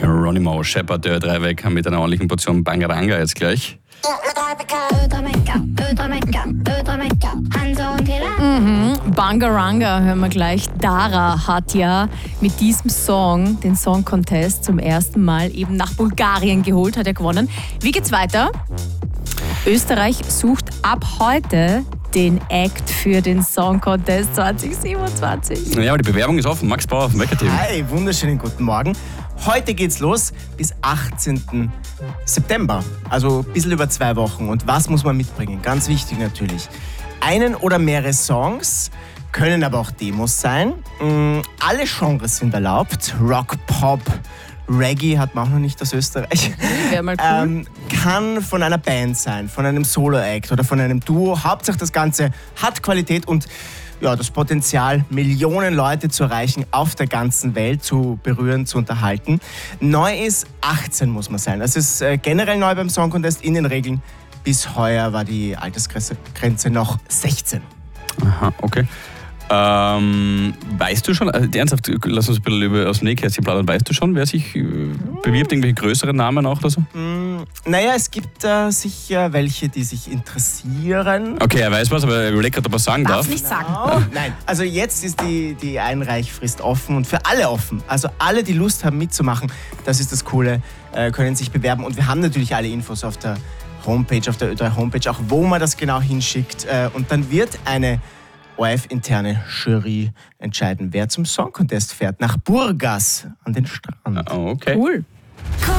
Geronimo, Shepard, der Dreiwecker mit einer ordentlichen Portion Bangaranga jetzt gleich. Bangaranga hören wir gleich. Dara hat ja mit diesem Song den Song Contest zum ersten Mal eben nach Bulgarien geholt, hat er gewonnen. Wie geht's weiter? Österreich sucht ab heute den Act für den Song Contest 2027. Ja, aber die Bewerbung ist offen. Max Bauer vom Wecker-Team. Hi, wunderschönen guten Morgen. Heute geht's los bis 18. September, also ein bisschen über 2 Wochen. Und was muss man mitbringen? Ganz wichtig natürlich. Einen oder mehrere Songs, können aber auch Demos sein. Alle Genres sind erlaubt. Rock, Pop, Reggae hat man auch noch nicht aus Österreich. Wäre mal cool. Kann von einer Band sein, von einem Solo-Act oder von einem Duo. Hauptsache das Ganze hat Qualität und ja, das Potenzial, Millionen Leute zu erreichen, auf der ganzen Welt zu berühren, zu unterhalten. Neu ist 18 muss man sein. Das ist generell neu beim Song Contest in den Regeln. Bis heuer war die Altersgrenze noch 16. Aha, okay. Weißt du schon, ernsthaft, lass uns ein bisschen aus dem Nähkästchen plaudern, weißt du schon, wer sich bewirbt, irgendwelche größeren Namen auch oder so? Naja, es gibt sicher welche, die sich interessieren. Okay, er weiß was, aber er überlegt gerade, ob er sagen darf. Nicht sagen. Nein, also jetzt ist die Einreichfrist offen und für alle offen. Also alle, die Lust haben mitzumachen, das ist das Coole, können sich bewerben. Und wir haben natürlich alle Infos auf der Homepage, auf der Ö3 Homepage, auch wo man das genau hinschickt. Und dann wird eine ORF-interne Jury entscheiden, wer zum Song Contest fährt. Nach Burgas an den Strand. Okay. Cool.